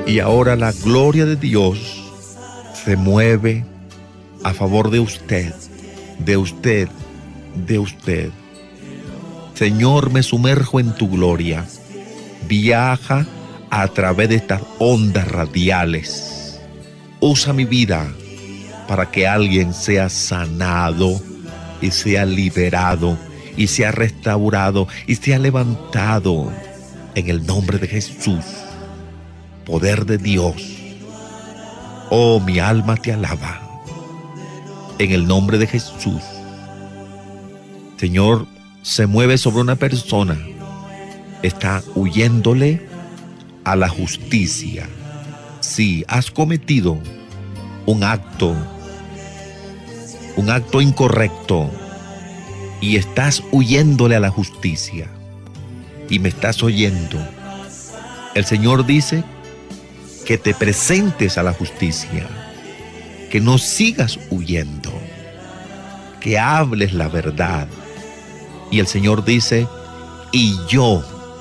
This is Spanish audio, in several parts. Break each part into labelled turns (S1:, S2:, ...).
S1: Y ahora la gloria de Dios se mueve a favor de usted, de usted, de usted. Señor, me sumerjo en tu gloria. Viaja a través de estas ondas radiales. Usa mi vida para que alguien sea sanado y sea liberado y sea restaurado y sea levantado en el nombre de Jesús. Poder de Dios. Oh, mi alma te alaba. En el nombre de Jesús. Señor, se mueve sobre una persona. Está huyéndole a la justicia. Sí, has cometido un acto incorrecto y estás huyéndole a la justicia y me estás oyendo. El Señor dice que te presentes a la justicia, que no sigas huyendo, que hables la verdad. Y el Señor dice, y yo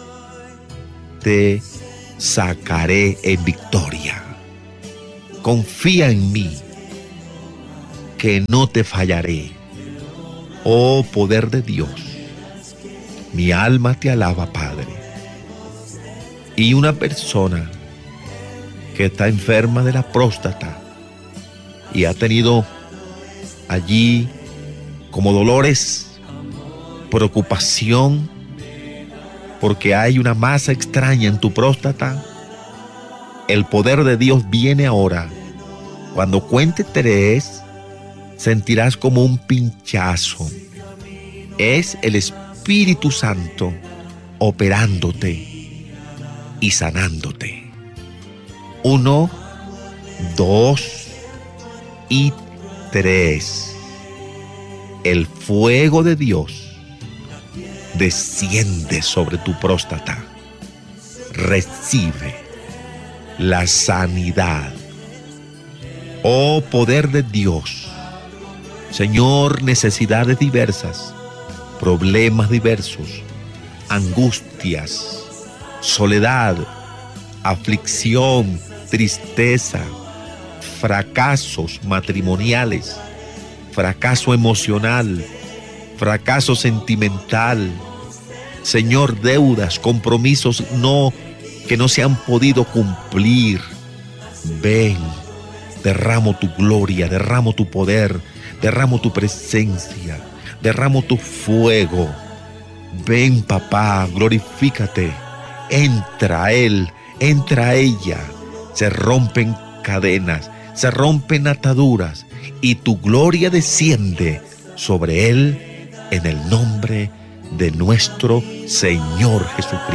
S1: te sacaré en victoria. Confía en mí, que no te fallaré. Oh, poder de Dios, mi alma te alaba, Padre. Y una persona que está enferma de la próstata y ha tenido allí como dolores, preocupación, porque hay una masa extraña en tu próstata. El poder de Dios viene ahora. Cuando cuente 3, sentirás como un pinchazo. Es el Espíritu Santo operándote y sanándote. 1, 2 y 3. El fuego de Dios desciende sobre tu próstata. Recibe la sanidad. Oh, poder de Dios. Señor, necesidades diversas, problemas diversos, angustias, soledad, aflicción, tristeza, fracasos matrimoniales, fracaso emocional, fracaso sentimental, Señor, deudas, compromisos que no se han podido cumplir. Ven, derramo tu gloria, derramo tu poder, derramo tu presencia, derramo tu fuego. Ven, papá, glorifícate. Entra a él, entra a ella. Se rompen cadenas, se rompen ataduras y tu gloria desciende sobre él en el nombre de nuestro Señor Jesucristo.